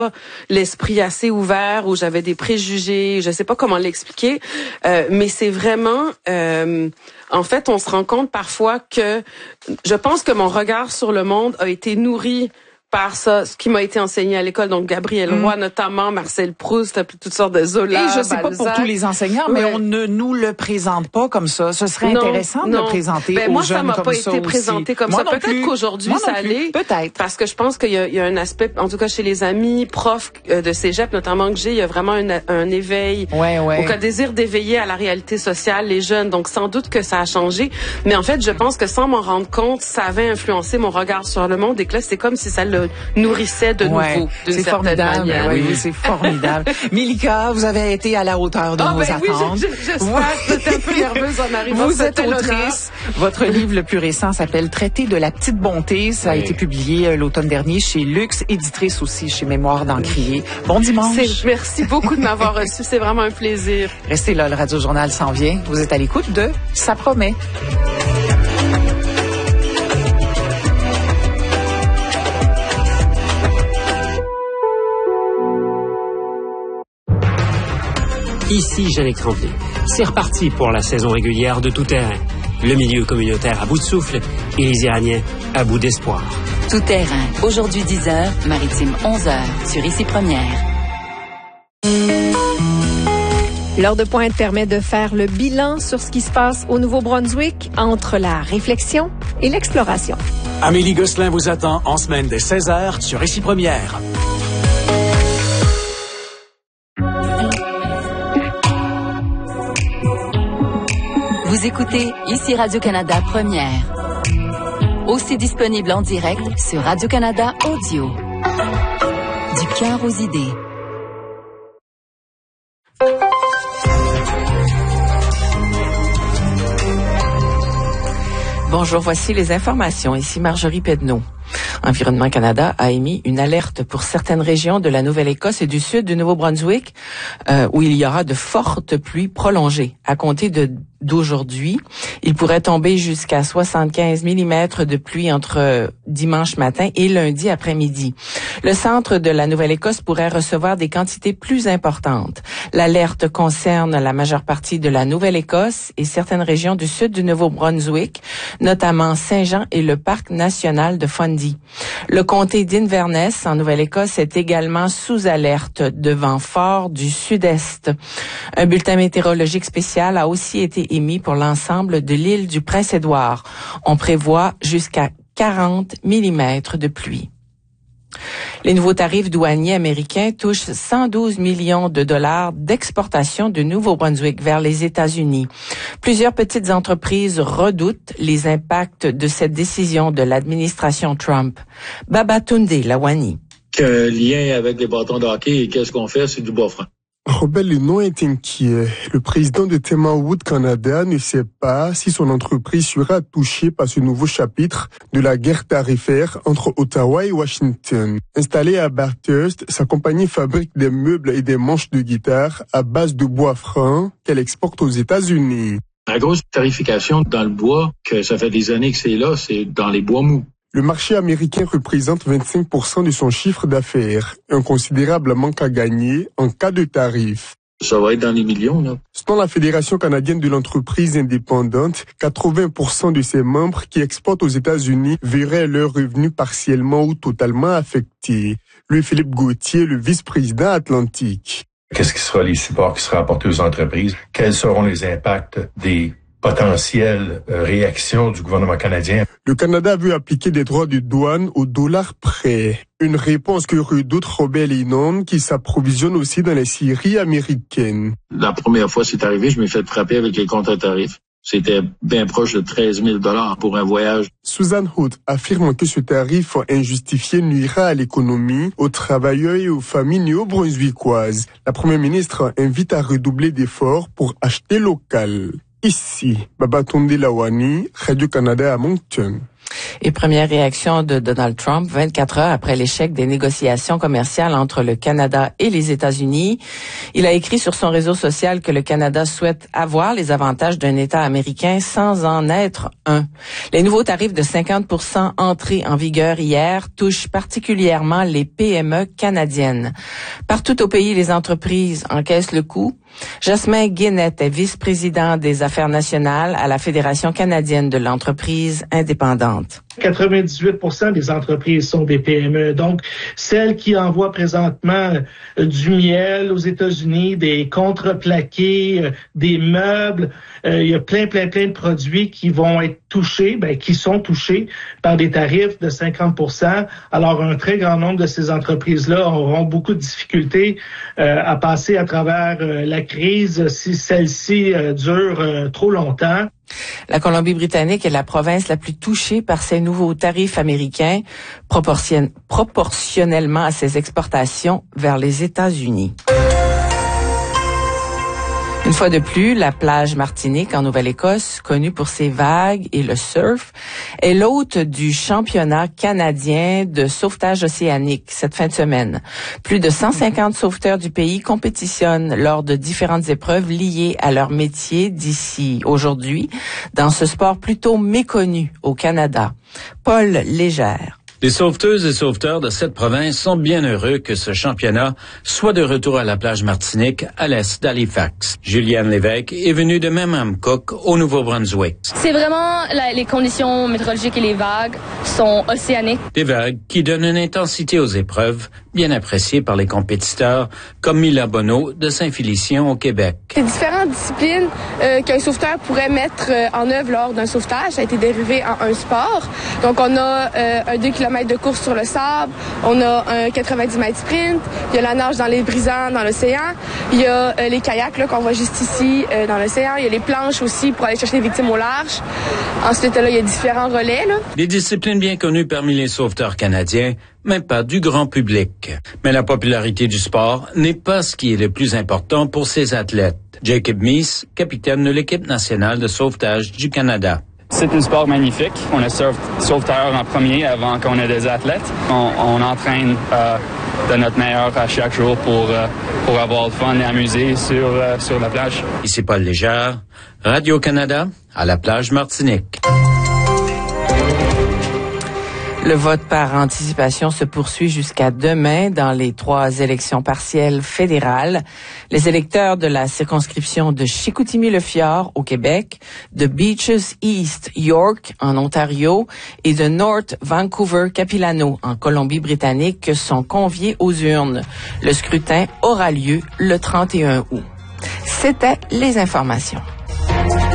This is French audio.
l'esprit assez ouvert, où j'avais des préjugés, je sais pas comment l'expliquer, mais c'est vraiment, en fait, on se rend compte parfois que je pense que mon regard sur le monde a été nourri par ça, ce qui m'a été enseigné à l'école, donc Gabriel Roy notamment, Marcel Proust, toutes sortes de Zola, et je sais Balzac. pas pour tous les enseignants, mais on ne nous le présente pas comme ça. Ce serait intéressant de le présenter aux jeunes comme ça aussi. Moi, ça m'a pas été présenté comme ça. Peut-être qu'aujourd'hui, ça l'est. Peut-être. Parce que je pense qu'il y a un aspect, en tout cas chez les amis profs de cégep, notamment que j'ai, il y a vraiment un éveil. Donc un désir d'éveiller à la réalité sociale, les jeunes. Donc sans doute que ça a changé. Mais en fait, je pense que sans m'en rendre compte, ça avait influencé mon regard sur le monde et que là, c'est comme si ça le nourrissait de nouveau, d'une certaine manière. Oui, c'est formidable. Milika, vous avez été à la hauteur de nos attentes. Oui, j'espère. J'étais un peu nerveuse en arrivant. Vous êtes autrice. Votre livre le plus récent s'appelle Traité de la petite bonté. Ça a été publié l'automne dernier chez Luxe, éditrice aussi chez Mémoire d'Encrier. Bon dimanche. Merci beaucoup de m'avoir reçu. C'est vraiment un plaisir. Restez là, le Radio Journal s'en vient. Vous êtes à l'écoute de Ça promet. Ici Jeannick Tremblay. C'est reparti pour la saison régulière de Tout terrain. Le milieu communautaire à bout de souffle et les Iraniens à bout d'espoir. Tout terrain. Aujourd'hui 10h, Maritime 11h sur Ici Première. L'heure de pointe permet de faire le bilan sur ce qui se passe au Nouveau-Brunswick entre la réflexion et l'exploration. Amélie Gosselin vous attend en semaine dès 16h sur Ici Première. Vous écoutez Ici Radio-Canada Première. Aussi disponible en direct sur Radio-Canada Audio. Du cœur aux idées. Bonjour, voici les informations. Ici Marjorie Pedneau. Environnement Canada a émis une alerte pour certaines régions de la Nouvelle-Écosse et du sud du Nouveau-Brunswick où il y aura de fortes pluies prolongées. À compter d'aujourd'hui, il pourrait tomber jusqu'à 75 mm de pluie entre dimanche matin et lundi après-midi. Le centre de la Nouvelle-Écosse pourrait recevoir des quantités plus importantes. L'alerte concerne la majeure partie de la Nouvelle-Écosse et certaines régions du sud du Nouveau-Brunswick, notamment Saint-Jean et le parc national de Fundy. Le comté d'Inverness, en Nouvelle-Écosse, est également sous alerte de vents forts du sud-est. Un bulletin météorologique spécial a aussi été émis pour l'ensemble de l'île du Prince-Édouard. On prévoit jusqu'à 40 mm de pluie. Les nouveaux tarifs douaniers américains touchent 112 millions de dollars d'exportation du Nouveau-Brunswick vers les États-Unis. Plusieurs petites entreprises redoutent les impacts de cette décision de l'administration Trump. Babatunde Lawani. Qu'un lien avec les bâtons de hockey et qu'est-ce qu'on fait, c'est du bois franc. Robert Lenoir est inquiet. Le président de Temarwood Canada ne sait pas si son entreprise sera touchée par ce nouveau chapitre de la guerre tarifaire entre Ottawa et Washington. Installée à Bathurst, sa compagnie fabrique des meubles et des manches de guitare à base de bois franc qu'elle exporte aux États-Unis. La grosse tarification dans le bois, que ça fait des années que c'est là, c'est dans les bois mous. Le marché américain représente 25% de son chiffre d'affaires, un considérable manque à gagner en cas de tarif. Ça va être dans les millions, là. Selon la Fédération canadienne de l'entreprise indépendante, 80% de ses membres qui exportent aux États-Unis verraient leurs revenus partiellement ou totalement affectés. Louis-Philippe Gauthier, le vice-président Atlantique. Qu'est-ce qui sera les supports qui seront apportés aux entreprises? Quels seront les impacts des potentielle réaction du gouvernement canadien? Le Canada veut appliquer des droits de douane au dollar près. Une réponse que redoute Robert Lenoir, qui s'approvisionne aussi dans les scieries américaines. La première fois c'est arrivé, je m'ai fait frapper avec les contre-tarifs. C'était bien proche de 13 000 $ pour un voyage. Susan Hood affirme que ce tarif injustifié nuira à l'économie, aux travailleurs et aux familles néo-brunswickoises. La première ministre invite à redoubler d'efforts pour acheter local. Ici, Babatunde Lawani, Radio-Canada à Moncton. Et première réaction de Donald Trump, 24 heures après l'échec des négociations commerciales entre le Canada et les États-Unis. Il a écrit sur son réseau social que le Canada souhaite avoir les avantages d'un État américain sans en être un. Les nouveaux tarifs de 50% entrés en vigueur hier touchent particulièrement les PME canadiennes. Partout au pays, les entreprises encaissent le coup. Jasmin Guénette est vice-président des affaires nationales à la Fédération canadienne de l'entreprise indépendante. 98% des entreprises sont des PME. Donc, celles qui envoient présentement du miel aux États-Unis, des contreplaqués, des meubles, il y a plein de produits qui vont être touchés, qui sont touchés par des tarifs de 50%. Alors, un très grand nombre de ces entreprises-là auront beaucoup de difficultés à passer à travers la crise si celle-ci dure trop longtemps. La Colombie-Britannique est la province la plus touchée par ces nouveaux tarifs américains, proportionnellement à ses exportations vers les États-Unis. Une fois de plus, la plage Martinique en Nouvelle-Écosse, connue pour ses vagues et le surf, est l'hôte du championnat canadien de sauvetage océanique cette fin de semaine. Plus de 150 sauveteurs du pays compétitionnent lors de différentes épreuves liées à leur métier d'ici aujourd'hui, dans ce sport plutôt méconnu au Canada. Paul Légère. Les sauveteuses et sauveteurs de cette province sont bien heureux que ce championnat soit de retour à la plage Martinique à l'est d'Halifax. Juliane Lévesque est venue de Memramcook au Nouveau-Brunswick. C'est vraiment les conditions météorologiques et les vagues sont océaniques. Des vagues qui donnent une intensité aux épreuves bien appréciée par les compétiteurs comme Mila Bonneau de Saint-Félicien au Québec. C'est différentes disciplines qu'un sauveteur pourrait mettre en œuvre lors d'un sauvetage. Ça a été dérivé en un sport. Donc on a un 2 km de course sur le sable, on a un 90 mètres sprint, il y a la nage dans les brisants dans l'océan, il y a les kayaks là, qu'on voit juste ici dans l'océan, il y a les planches aussi pour aller chercher des victimes au large. Ensuite, là, il y a différents relais. Là. Des disciplines bien connues parmi les sauveteurs canadiens, mais pas du grand public. Mais la popularité du sport n'est pas ce qui est le plus important pour ces athlètes. Jacob Meese, capitaine de l'équipe nationale de sauvetage du Canada. C'est un sport magnifique. On est sauveteur en premier avant qu'on ait des athlètes. On entraîne de notre meilleur à chaque jour pour avoir le fun et amuser sur la plage. Ici Paul Légère, Radio-Canada, à la plage Martinique. Le vote par anticipation se poursuit jusqu'à demain dans les 3 élections partielles fédérales. Les électeurs de la circonscription de Chicoutimi-le-Fjord au Québec, de Beaches East York en Ontario et de North Vancouver-Capilano en Colombie-Britannique sont conviés aux urnes. Le scrutin aura lieu le 31 août. C'était les informations.